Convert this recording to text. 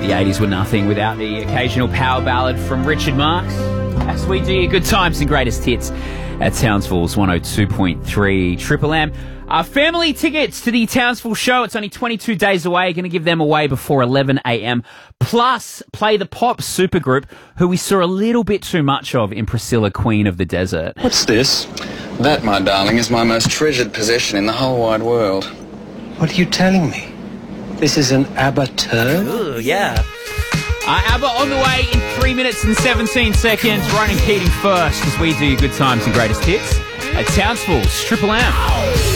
The 80s were nothing without the occasional power ballad from Richard Marx. As we do your good times and greatest hits at Townsville's 102.3 Triple M. Family tickets to the Townsville show. It's only 22 days away. Going to give them away before 11 a.m. Plus, play the pop supergroup, who we saw a little bit too much of in Priscilla, Queen of the Desert. What's this? That, my darling, is my most treasured possession in the whole wide world. What are you telling me? This is an ABBA turn? Ooh, yeah. ABBA on the way in 3 minutes and 17 seconds. Ronan Keating first, as we do your good times and greatest hits at Townsville's Triple M.